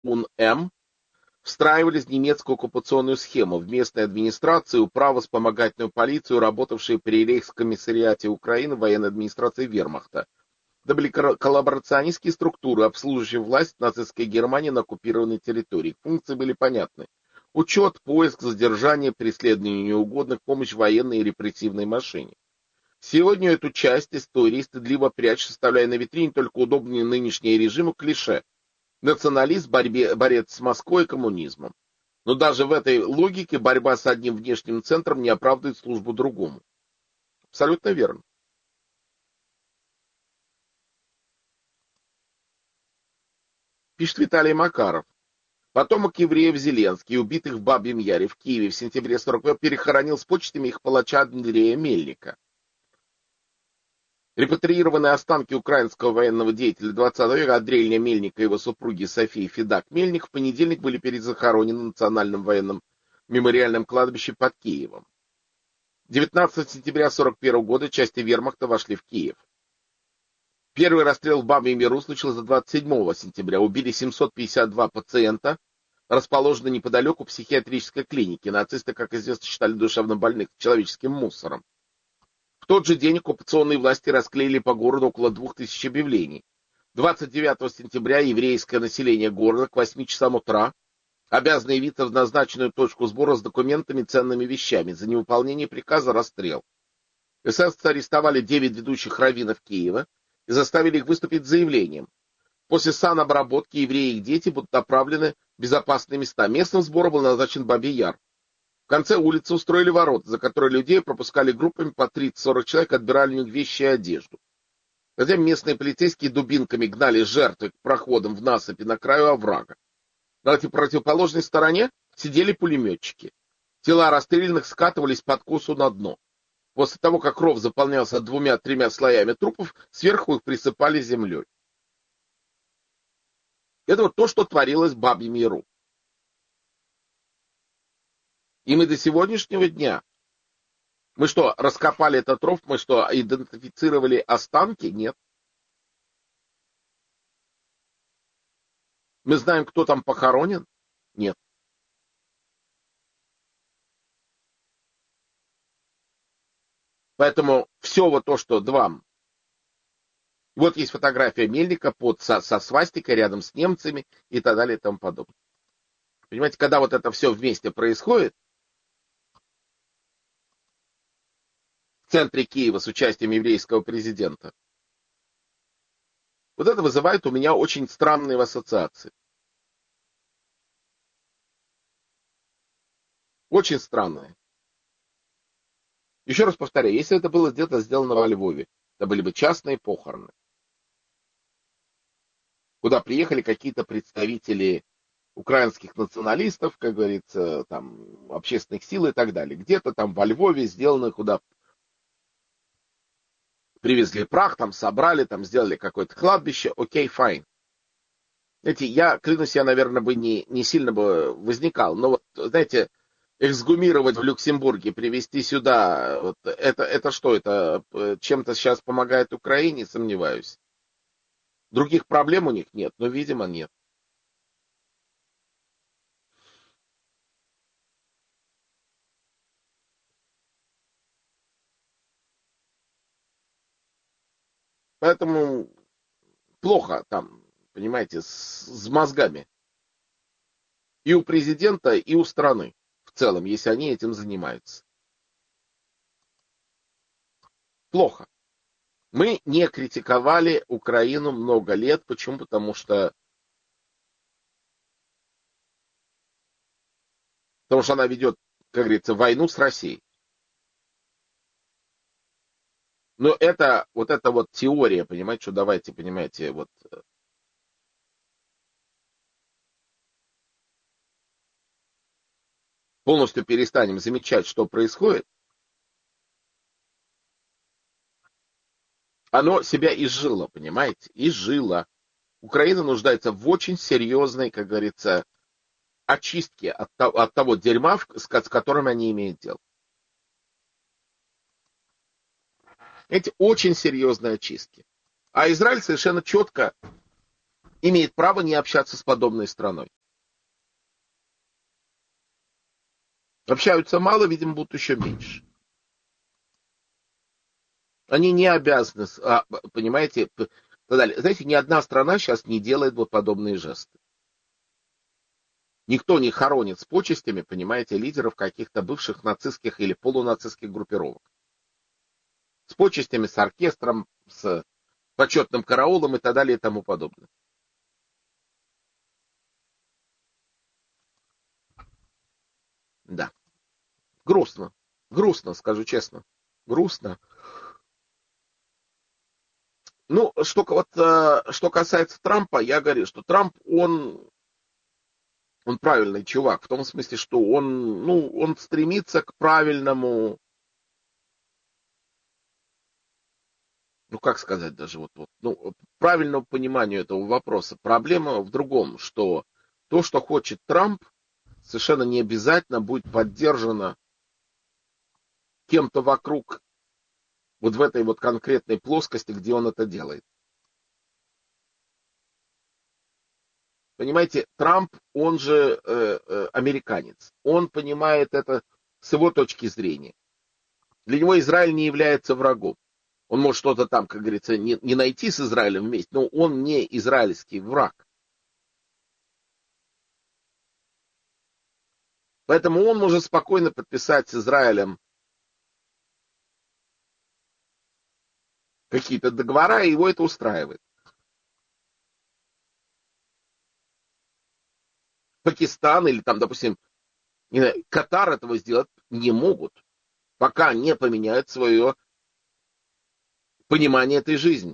УНМ встраивались в немецкую оккупационную схему, в местной администрации, управу, вспомогательную полицию, работавшие при Рейхскомиссариате Украины, военной администрации Вермахта. Это были коллаборационистские структуры, обслуживающие власть нацистской Германии на оккупированной территории. Функции были понятны. Учет, поиск, задержание, преследование неугодных, помощь военной и репрессивной машине. Сегодня эту часть истории стыдливо прячет, составляя на витрине только удобные нынешние режиму клише. Националист, борец с Москвой и коммунизмом. Но даже в этой логике борьба с одним внешним центром не оправдывает службу другому. Абсолютно верно. Пишет Виталий Макаров. Потомок евреев Зеленский, убитых в Бабьем Яре в Киеве в сентябре 41-го, перехоронил с почестями их палача Андрея Мельника. Репатриированные останки украинского военного деятеля 20 века Андрея Мельника и его супруги Софии Федак-Мельник в понедельник были перезахоронены на Национальном военном мемориальном кладбище под Киевом. 19 сентября 1941 года части вермахта вошли в Киев. Первый расстрел в Бабьем Яру случился 27 сентября. Убили 752 пациента, расположенные неподалеку психиатрической клиники. Нацисты, как известно, считали душевнобольных человеческим мусором. В тот же день оккупационные власти расклеили по городу около 2000 объявлений. 29 сентября еврейское население города к 8 часам утра обязано явиться в назначенную точку сбора с документами и ценными вещами. За невыполнение приказа расстрел. Эсэсовцы арестовали 9 ведущих раввинов Киева и заставили их выступить с заявлением. После санобработки евреи и их дети будут направлены в безопасные места. Местом сбора был назначен Бабий Яр. В конце улицы устроили ворота, за которые людей пропускали группами по 30-40 человек, отбирали у них вещи и одежду. Затем местные полицейские дубинками гнали жертвы к проходам в насыпи на краю оврага. На противоположной стороне сидели пулеметчики. Тела расстрелянных скатывались по откосу на дно. После того, как ров заполнялся 2-3 слоями трупов, сверху их присыпали землей. Это вот то, что творилось в Бабьем Яру. И мы до сегодняшнего дня, мы что, раскопали этот ров, мы что, идентифицировали останки? Нет. Мы знаем, кто там похоронен? Нет. Поэтому все вот то, что вам... Вот есть фотография Мельника со свастикой рядом с немцами и так далее и тому подобное. Понимаете, когда вот это все вместе происходит, в центре Киева с участием еврейского президента, вот это вызывает у меня очень странные ассоциации. Очень странные. Еще раз повторяю, если это было где-то сделано во Львове, это были бы частные похороны, куда приехали какие-то представители украинских националистов, как говорится, там, общественных сил и так далее. Где-то там во Львове сделано, куда привезли прах, там собрали, там сделали какое-то кладбище, окей, файн. Знаете, я, клянусь, я, наверное, бы не сильно бы возникал, но вот, знаете, эксгумировать в Люксембурге, привезти сюда, вот, это что, это чем-то сейчас помогает Украине, сомневаюсь. Других проблем у них нет, но, видимо, нет. Поэтому плохо там, понимаете, с мозгами. И у президента, и у страны в целом, если они этим занимаются. Плохо. Мы не критиковали Украину много лет. Почему? Потому что она ведет, как говорится, войну с Россией. Но это вот теория, понимаете, что давайте, понимаете, вот полностью перестанем замечать, что происходит, оно себя изжило, понимаете, изжило. Украина нуждается в очень серьезной, как говорится, очистке от того дерьма, с которым они имеют дело. Эти очень серьезные очистки. А Израиль совершенно четко имеет право не общаться с подобной страной. Общаются мало, видимо, будут еще меньше. Они не обязаны, понимаете, знаете, ни одна страна сейчас не делает вот подобные жесты. Никто не хоронит с почестями, понимаете, лидеров каких-то бывших нацистских или полунацистских группировок. С почестями, с оркестром, с почетным караулом и так далее и тому подобное. Да. Грустно. Грустно, скажу честно. Грустно. Ну, что касается Трампа, я говорю, что Трамп, он правильный чувак, в том смысле, что он стремится к правильному, как сказать даже, правильному пониманию этого вопроса. Проблема в другом, что то, что хочет Трамп, совершенно не обязательно будет поддержано кем-то вокруг, вот в этой вот конкретной плоскости, где он это делает. Понимаете, Трамп, он же американец. Он понимает это с его точки зрения. Для него Израиль не является врагом. Он может что-то там, как говорится, не найти с Израилем вместе, но он не израильский враг. Поэтому он может спокойно подписать с Израилем какие-то договора, и его это устраивает. Пакистан или там, допустим, Катар этого сделать не могут, пока не поменяют свое понимание этой жизни.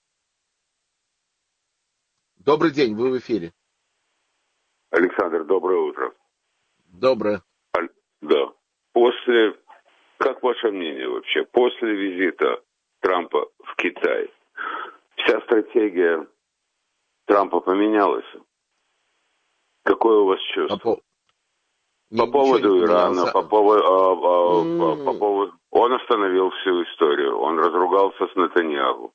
Добрый день, вы в эфире. Александр, доброе утро. Доброе. Да. Как ваше мнение вообще, после визита Трампа в Китай, вся стратегия Трампа поменялась? Какое у вас чувство? По поводу Ирана, по поводу... Он остановил всю историю, он разругался с Нетаньяху.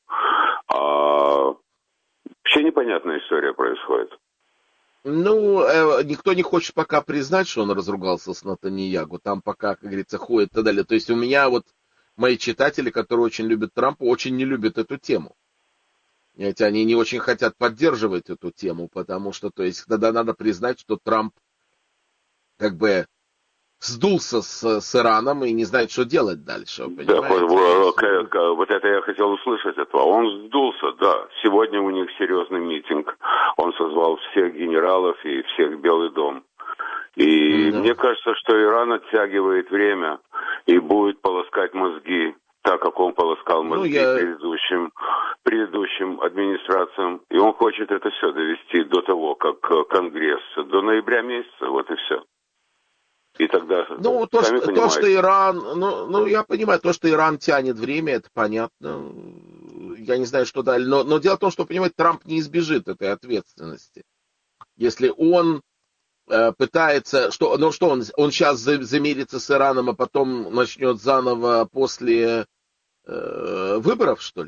Вообще непонятная история происходит. Никто не хочет пока признать, что он разругался с Нетаньяху. Там пока, как говорится, ходит и так далее. То есть у меня мои читатели, которые очень любят Трампа, очень не любят эту тему. Знаете, они не очень хотят поддерживать эту тему, потому что, то есть, тогда надо признать, что Трамп как бы сдулся с Ираном и не знает, что делать дальше. Да, вот это я хотел услышать этого. Он сдулся, да. Сегодня у них серьезный митинг. Он созвал всех генералов и всех Белый дом. И мне кажется, что Иран оттягивает время и будет полоскать мозги, так как он полоскал мозги предыдущим администрациям. И он хочет это все довести до того, как Конгресс, до ноября месяца, вот и все. И тогда, то, что Иран, я понимаю, то, что Иран тянет время, это понятно. Я не знаю, что дальше. Но дело в том, что, понимаете, Трамп не избежит этой ответственности. Если он пытается, он сейчас замирится с Ираном, а потом начнет заново после выборов, что ли?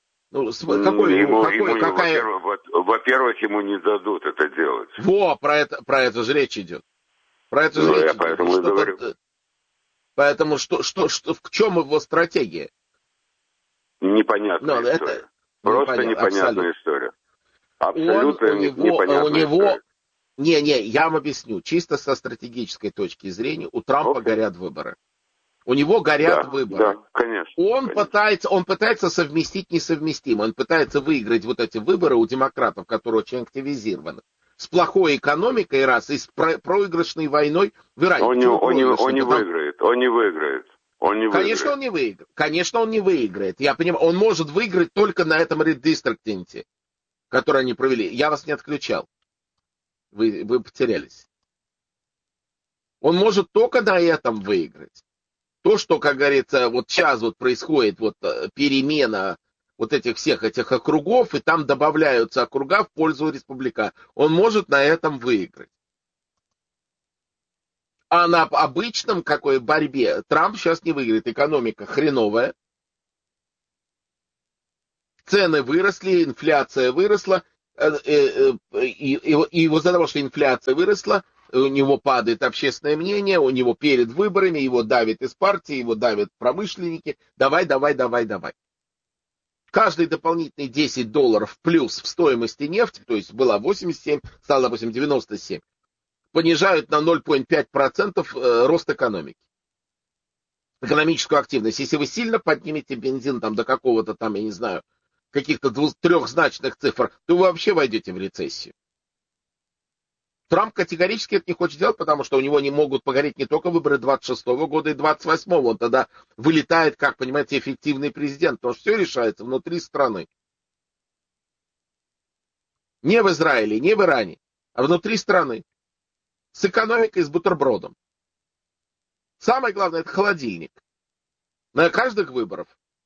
Во-первых, ему не дадут это делать. Про это же речь идет. Про это же речь идет. Поэтому и говорю. Поэтому в чем его стратегия? Непонятная история. Просто непонятная история. Абсолютно непонятная история. Я вам объясню. Чисто со стратегической точки зрения у Трампа горят выборы. У него горят выборы. Да, конечно. Он пытается совместить несовместимое. Он пытается выиграть вот эти выборы у демократов, которые очень активизированы, с плохой экономикой и с проигрышной войной в Иране. Он не выиграет. Конечно, он не выиграет. Я понимаю, он может выиграть только на этом редистрикте, который они провели. Я вас не отключал. Вы потерялись. Он может только на этом выиграть. То, что, как говорится, вот сейчас происходит перемена всех этих округов, и там добавляются округа в пользу республика. Он может на этом выиграть. А на обычном борьбе Трамп сейчас не выиграет. Экономика хреновая. Цены выросли, инфляция выросла. и из-за того, что инфляция выросла, у него падает общественное мнение, у него перед выборами, его давят из партии, его давят промышленники. Давай, давай, давай, давай. Каждые дополнительные $10 плюс в стоимости нефти, то есть была 87, стала, допустим, 97, понижают на 0,5% рост экономики. Экономическую активность. Если вы сильно поднимете бензин там до какого-то там, я не знаю, каких-то трехзначных цифр, то вы вообще войдете в рецессию. Трамп категорически это не хочет делать, потому что у него не могут погореть не только выборы 26-го года и 28-го. Он тогда вылетает, как, понимаете, эффективный президент, потому что все решается внутри страны. Не в Израиле, не в Иране, а внутри страны. С экономикой, с бутербродом. Самое главное, это холодильник. На каждых выборах,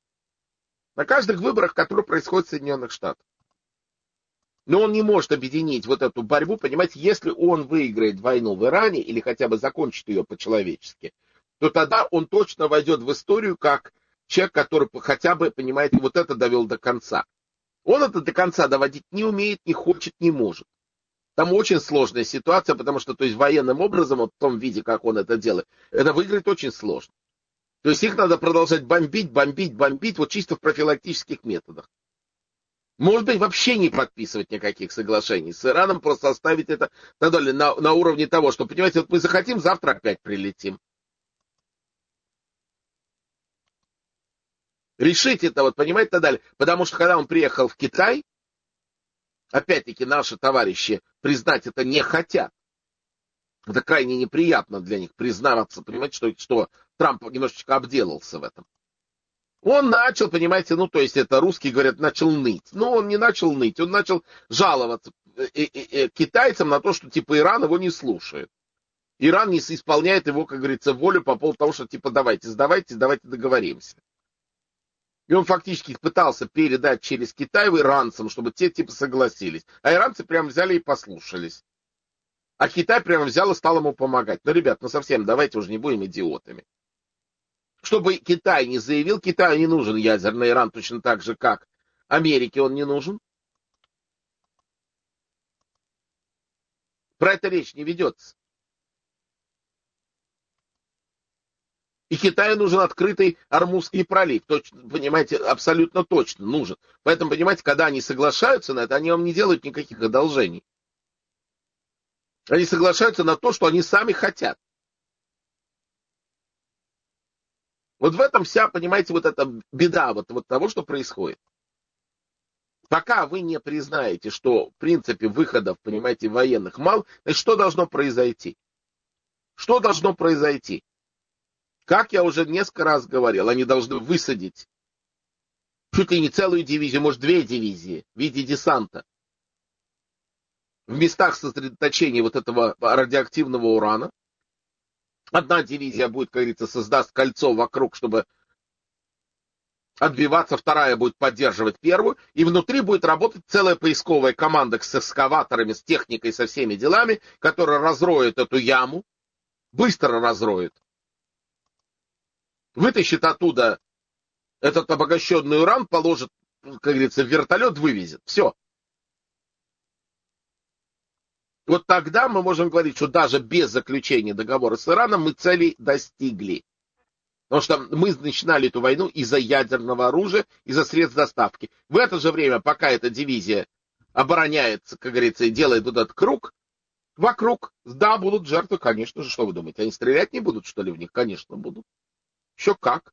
которые происходят в Соединенных Штатах. Но он не может объединить вот эту борьбу, понимаете, если он выиграет войну в Иране или хотя бы закончит ее по-человечески, то тогда он точно войдет в историю как человек, который хотя бы, понимаете, вот это довел до конца. Он это до конца доводить не умеет, не хочет, не может. Там очень сложная ситуация, потому что, то есть, военным образом, вот в том виде, как он это делает, это выиграть очень сложно. То есть их надо продолжать бомбить, вот чисто в профилактических методах. Может быть, вообще не подписывать никаких соглашений с Ираном, просто оставить это на уровне того, что, понимаете, вот мы захотим, завтра опять прилетим. Решить это, вот, понимаете, и так далее. Потому что, когда он приехал в Китай, опять-таки, наши товарищи признать это не хотят. Это крайне неприятно для них признаваться, понимаете, что Трамп немножечко обделался в этом. Он начал, понимаете, то есть это русские говорят, начал ныть. Но он не начал ныть, он начал жаловаться китайцам на то, что типа Иран его не слушает. Иран не исполняет его, как говорится, волю по поводу того, что типа давайте договоримся. И он фактически пытался передать через Китай иранцам, чтобы те типа согласились. А иранцы прям взяли и послушались. А Китай прямо взял и стал ему помогать. Ребят, совсем давайте уже не будем идиотами. Чтобы Китай не заявил, Китаю не нужен ядерный Иран точно так же, как Америке он не нужен. Про это речь не ведется. И Китаю нужен открытый Ормузский пролив. Точно, понимаете, абсолютно точно нужен. Поэтому, понимаете, когда они соглашаются на это, они вам не делают никаких одолжений. Они соглашаются на то, что они сами хотят. Вот в этом вся, понимаете, вот эта беда вот того, что происходит. Пока вы не признаете, что, в принципе, выходов, понимаете, военных мало, значит, что должно произойти? Что должно произойти? Как я уже несколько раз говорил, они должны высадить чуть ли не целую дивизию, может, 2 дивизии в виде десанта в местах сосредоточения вот этого радиоактивного урана. Одна дивизия будет, как говорится, создаст кольцо вокруг, чтобы отбиваться, вторая будет поддерживать первую, и внутри будет работать целая поисковая команда с экскаваторами, с техникой, со всеми делами, которая разроет эту яму, быстро разроет, вытащит оттуда этот обогащенный уран, положит, как говорится, в вертолет, вывезет. Все. Вот тогда мы можем говорить, что даже без заключения договора с Ираном мы цели достигли. Потому что мы начинали эту войну из-за ядерного оружия, из-за средств доставки. В это же время, пока эта дивизия обороняется, как говорится, и делает вот этот круг, вокруг, да, будут жертвы, конечно же, что вы думаете, они стрелять не будут, что ли, в них? Конечно, будут. Еще как.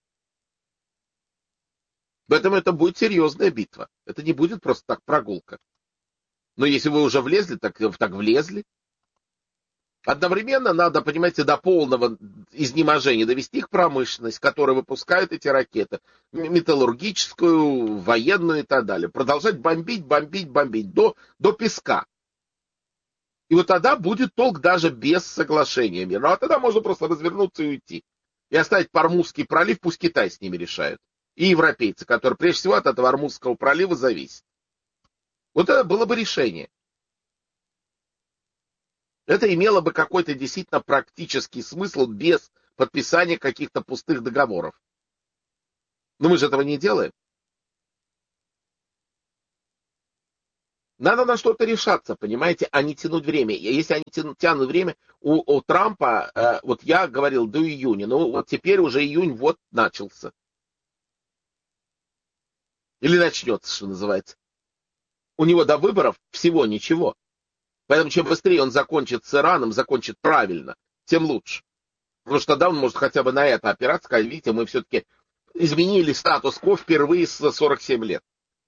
Поэтому это будет серьезная битва. Это не будет просто так прогулка. Но если вы уже влезли, так влезли. Одновременно надо, понимаете, до полного изнеможения довести их промышленность, которая выпускает эти ракеты, металлургическую, военную и так далее. Продолжать бомбить до песка. И вот тогда будет толк даже без соглашения мира. А тогда можно просто развернуться и уйти. И оставить Ормузский пролив, пусть Китай с ними решают. И европейцы, которые прежде всего от этого Ормузского пролива зависят. Вот это было бы решение. Это имело бы какой-то действительно практический смысл без подписания каких-то пустых договоров. Но мы же этого не делаем. Надо на что-то решаться, понимаете, а не тянуть время. Если они тянут время, у Трампа, вот я говорил до июня, ну вот теперь уже июнь вот начался. Или начнется, что называется. У него до выборов всего ничего. Поэтому чем быстрее он закончит с Ираном, закончит правильно, тем лучше. Потому что тогда он может хотя бы на это опираться, сказать, видите, мы все-таки изменили статус-кво впервые с 47 лет.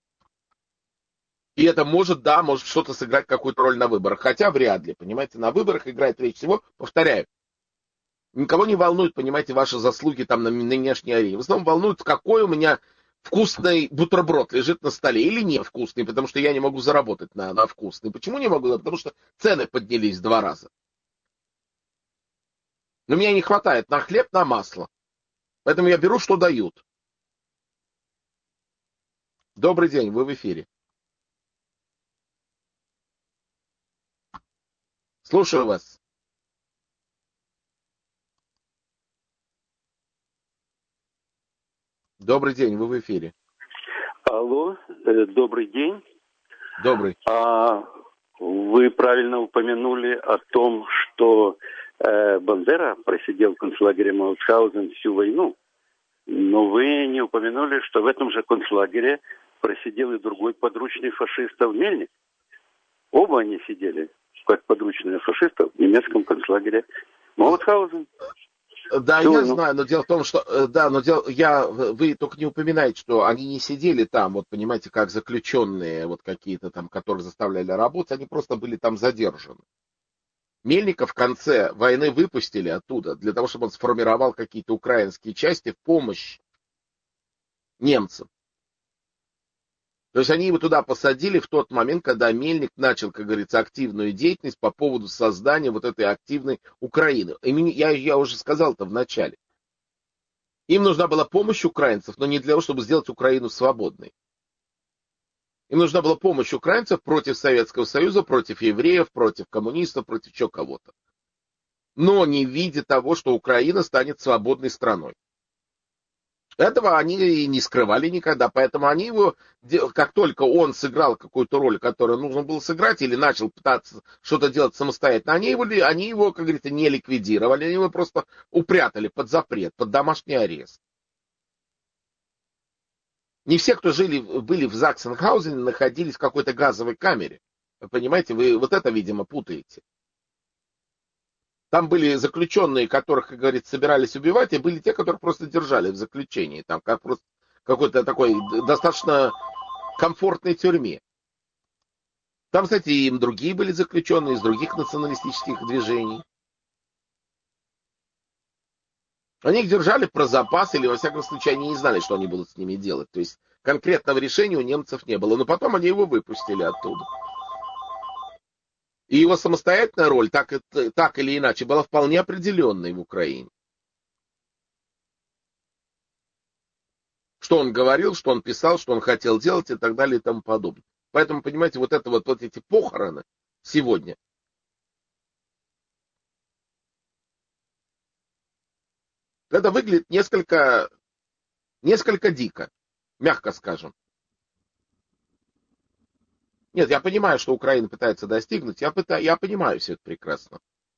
И это может, да, может что-то сыграть, какую-то роль на выборах. Хотя вряд ли, понимаете, на выборах играет прежде всего, повторяю, никого не волнует, понимаете, ваши заслуги там на внешней арене. В основном волнует, какой у меня вкусный бутерброд лежит на столе или невкусный, потому что я не могу заработать на вкусный. Почему не могу? Потому что цены поднялись в 2 раза. Но мне не хватает на хлеб, на масло. Поэтому я беру, что дают. Добрый день, вы в эфире. Слушаю вас. Добрый день, вы в эфире. Алло, добрый день. Добрый. Вы правильно упомянули о том, что Бандера просидел в концлагере Маутхаузен всю войну, но вы не упомянули, что в этом же концлагере просидел и другой подручный фашистов Мельник. Оба они сидели как подручные фашистов в немецком концлагере Маутхаузен. Да, я знаю, но дело в том, что, да, но вы только не упоминаете, что они не сидели там, вот понимаете, как заключенные, вот какие-то там, которых заставляли работать, они просто были там задержаны. Мельника в конце войны выпустили оттуда, для того, чтобы он сформировал какие-то украинские части в помощь немцам. То есть они его туда посадили в тот момент, когда Мельник начал, как говорится, активную деятельность по поводу создания вот этой активной Украины. Я уже сказал это в начале. Им нужна была помощь украинцев, но не для того, чтобы сделать Украину свободной. Им нужна была помощь украинцев против Советского Союза, против евреев, против коммунистов, против еще кого-то. Но не в виде того, что Украина станет свободной страной. Этого они и не скрывали никогда, поэтому они его, как только он сыграл какую-то роль, которую нужно было сыграть, или начал пытаться что-то делать самостоятельно, они его, как говорится, не ликвидировали, они его просто упрятали под запрет, под домашний арест. Не все, кто были в Заксенхаузене, находились в какой-то газовой камере. Вы понимаете, вы вот это, видимо, путаете. Там были заключенные, которых, как говорится, собирались убивать, и были те, которых просто держали в заключении. Там как просто какой-то такой достаточно комфортной тюрьме. Там, кстати, и другие были заключенные из других националистических движений. Они их держали про запас, или, во всяком случае, они не знали, что они будут с ними делать. То есть конкретного решения у немцев не было. Но потом они его выпустили оттуда. И его самостоятельная роль, так или иначе, была вполне определенной в Украине. Что он говорил, что он писал, что он хотел делать и так далее и тому подобное. Поэтому, понимаете, вот эти похороны сегодня, это выглядит несколько дико, мягко скажем. Нет, я понимаю, что Украина пытается достигнуть, я понимаю все это прекрасно.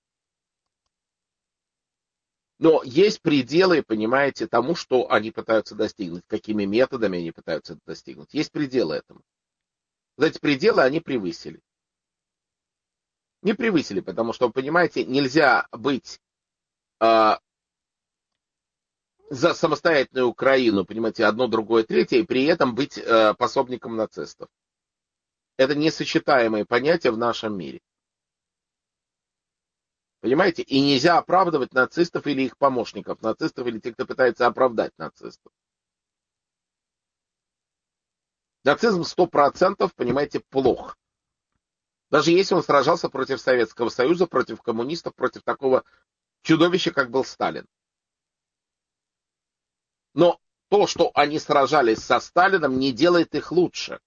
Но есть пределы, понимаете, тому, что они пытаются достигнуть, какими методами они пытаются это достигнуть. Есть пределы этому. Вот эти пределы они превысили. Не превысили, потому что, понимаете, нельзя быть за самостоятельную Украину, понимаете, одно, другое, третье, и при этом быть пособником нацистов. Это несочетаемые понятия в нашем мире. Понимаете? И нельзя оправдывать нацистов или их помощников нацистов, или тех, кто пытается оправдать нацистов. Нацизм 100%, понимаете, плох. Даже если он сражался против Советского Союза, против коммунистов, против такого чудовища, как был Сталин. Но то, что они сражались со Сталином, не делает их лучше.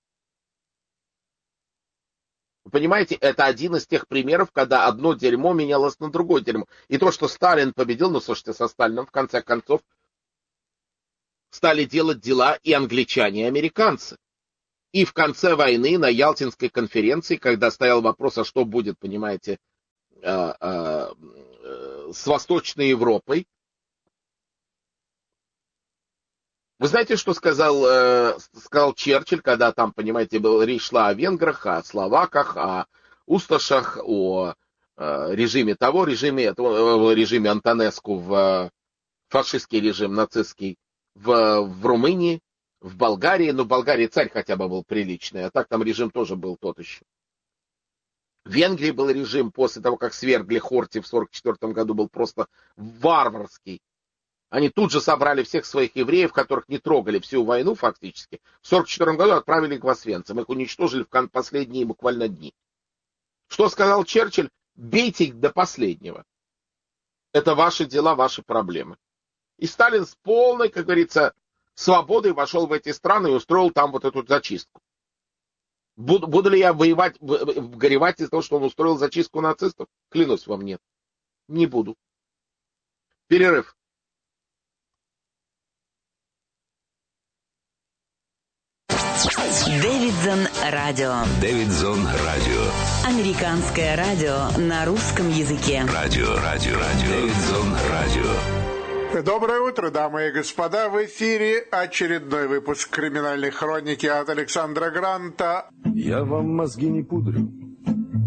Вы понимаете, это один из тех примеров, когда одно дерьмо менялось на другое дерьмо. И то, что Сталин победил, ну, слушайте, со Сталином, в конце концов, стали делать дела и англичане, и американцы. И в конце войны на Ялтинской конференции, когда стоял вопрос, а что будет, понимаете, с Восточной Европой, вы знаете, что сказал Черчилль, когда там, понимаете, речь шла о венграх, о словаках, о усташах, о режиме того, режиме Антонеску, фашистский режим нацистский в Румынии, в Болгарии. Но в Болгарии царь хотя бы был приличный, а так там режим тоже был тот еще. В Венгрии был режим после того, как свергли Хорти в 1944 году, был просто варварский. Они тут же собрали всех своих евреев, которых не трогали всю войну фактически. В 1944 году отправили их в Освенцим. Их уничтожили в последние буквально дни. Что сказал Черчилль? Бейте их до последнего. Это ваши дела, ваши проблемы. И Сталин с полной, как говорится, свободой вошел в эти страны и устроил там вот эту зачистку. Буду ли я горевать из-за того, что он устроил зачистку нацистов? Клянусь вам, нет. Не буду. Перерыв. Дэвидсон Радио. Дэвидсон Радио. Американское радио на русском языке. Радио. Дэвидсон Радио. Доброе утро, дамы и господа. В эфире очередной выпуск «Криминальной хроники» от Александра Гранта. Я вам мозги не пудрю.